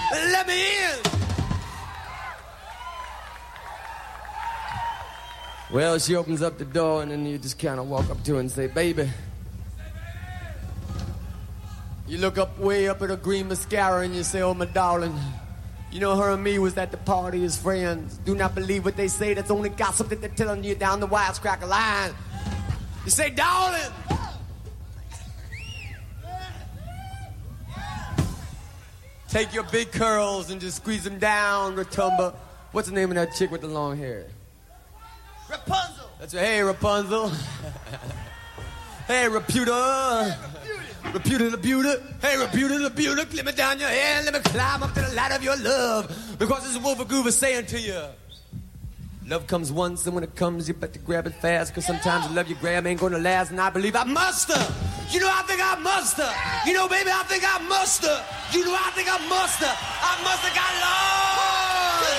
Let me in. Well, she opens up the door, and then you just kind of walk up to her and say, baby. You look up way up at her green mascara, and you say, oh, my darling. You know, her and me was at the party as friends. Do not believe what they say. That's only gossip that they're telling you down the wisecracker line. You say, darling. Take your big curls and just squeeze them down, Rotumba. What's the name of that chick with the long hair? Rapunzel. That's right. Hey, Rapunzel. Hey, Reputa. Reputa the Buta. Hey, Reputa the Buta. Clip me down your hair and let me climb up to the light of your love. Because this is Wolf of Goover saying to you. Love comes once, and when it comes, you better grab it fast. Because sometimes the love you grab ain't gonna last, and I believe I must have. You know, I think I must have. You know, baby, I think I must have. You know, I think I must have. I must have got